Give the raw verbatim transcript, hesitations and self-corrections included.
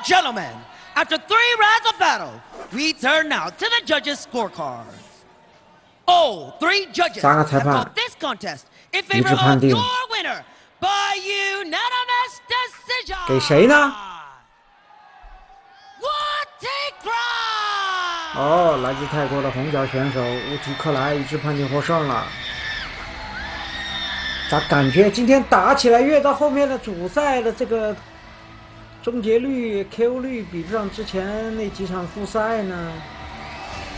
gentlemen, after three rounds of battle, we turn now to the judges' scorecards. All three judges have called this contest in favor of your winner by unanimous decision. 给谁呢？ 哦，来自泰国的红脚选手乌提克莱一致判定获胜了。咋感觉今天打起来越到后面的主赛的这个终结率、K O 率比不上之前那几场复赛呢？